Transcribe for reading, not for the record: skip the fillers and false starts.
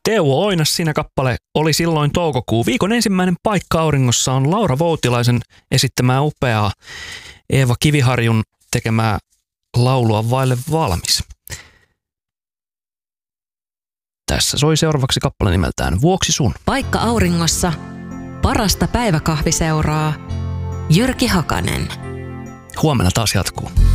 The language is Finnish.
Teuvo Oinas, siinä kappale oli silloin toukokuu. Viikon ensimmäinen paikka auringossa on Laura Voutilaisen esittämää upeaa Eeva Kiviharjun tekemää laulua vaille valmis. Tässä soi seuraavaksi kappale nimeltään Vuoksi sun. Paikka auringossa. Parasta päiväkahviseuraa. Jyrki Hakanen. Huomenna taas jatkuu.